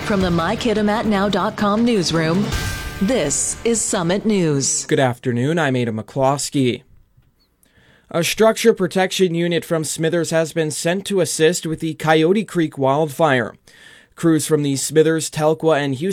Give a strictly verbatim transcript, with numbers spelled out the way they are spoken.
From the my kitimat now dot com newsroom, this is Summit News. Good afternoon, I'm Ada McCloskey. A structure protection unit from Smithers has been sent to assist with the Coyote Creek wildfire. Crews from the Smithers, Telkwa, and Houston